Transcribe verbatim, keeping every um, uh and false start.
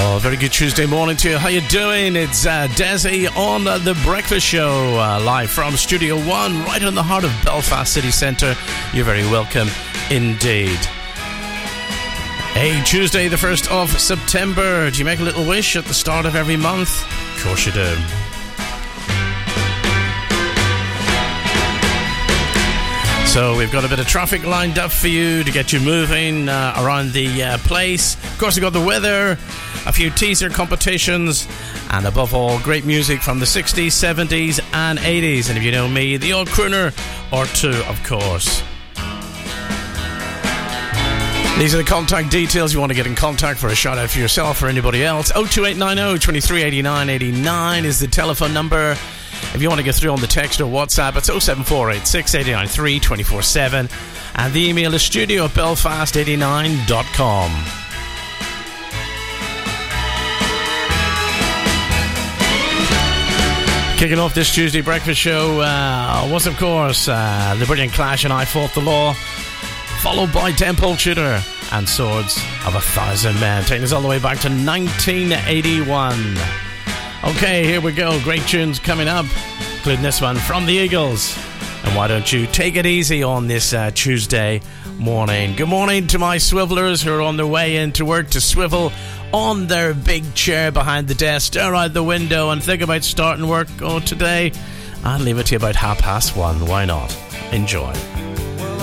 Oh, very good Tuesday morning to you. How you doing? It's uh, Desi on uh, The Breakfast Show, uh, live from Studio One, right in the heart of Belfast City Centre. You're very welcome indeed. Hey, Tuesday, the first of September. Do you make a little wish at the start of every month? Of course you do. So we've got a bit of traffic lined up for you to get you moving uh, around the uh, place. Of course, we've got the weather, a few teaser competitions, and above all, great music from the sixties, seventies and eighties. And if you know me, the old crooner or two, of course. These are the contact details. You want to get in contact for a shout out for yourself or anybody else. oh two eight nine oh, two three eight nine eight nine is the telephone number. If you want to get through on the text or WhatsApp, it's oh seven four eight six eight nine three two four seven. And the email is studio at belfast eighty-nine dot com. Kicking off this Tuesday breakfast show uh, was, of course, uh, the brilliant Clash and I Fought the Law, followed by Temple Shooter and Swords of a Thousand Men, taking us all the way back to nineteen eighty-one. Okay, here we go. Great tunes coming up, including this one from the Eagles. And why don't you take it easy on this uh, Tuesday morning. Good morning to my swivelers who are on their way into work to swivel on their big chair behind the desk, stare out the window and think about starting work. Oh, today, I'll leave it to you about half past one. Why not? Enjoy.